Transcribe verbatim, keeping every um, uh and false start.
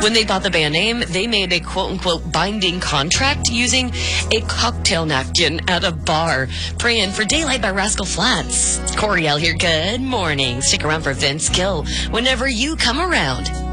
When they bought the band name, they made a quote-unquote binding contract using a cocktail napkin at a bar, praying for Daylight by Rascal Flatts. Coriel here, good morning. Stick around for Vince Gill whenever you come around.